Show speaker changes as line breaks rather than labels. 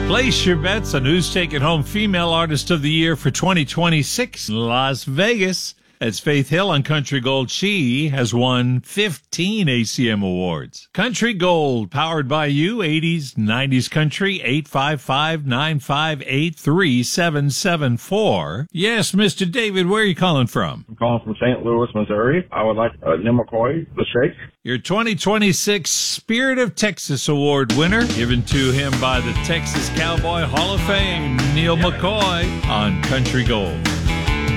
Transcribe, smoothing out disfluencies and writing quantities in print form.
Place your bets on who's taking home Female Artist of the Year for 2026 in Las Vegas. That's Faith Hill on Country Gold. She has won 15 ACM awards. Country Gold, powered by you, 80s, 90s country, 855-958-3774. Yes, Mr. David, where are you calling from?
I'm calling from St. Louis, Missouri. I would like Neil McCoy, the shake.
Your 2026 Spirit of Texas Award winner, given to him by the Texas Cowboy Hall of Fame, Neil McCoy on Country Gold.